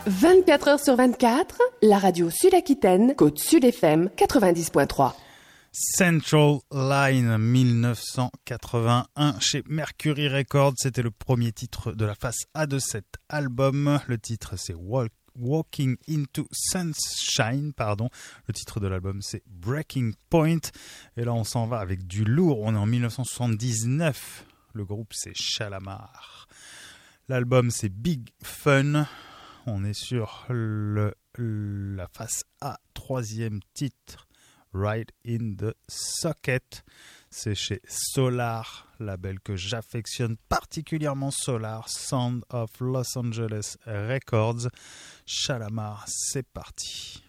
24 heures sur 24, la radio Sud-Aquitaine, Côte Sud FM 90.3. Central Line 1981 chez Mercury Records, c'était le premier titre de la face A de cet album. Le titre c'est Walking into Sunshine, Le titre de l'album c'est Breaking Point. Et là on s'en va avec du lourd, on est en 1979. Le groupe c'est Shalamar. L'album c'est Big Fun. On est sur la face A, troisième titre. Right in the Socket, c'est chez Solar, label que j'affectionne particulièrement, Solar, Sound of Los Angeles Records. Shalamar, c'est parti.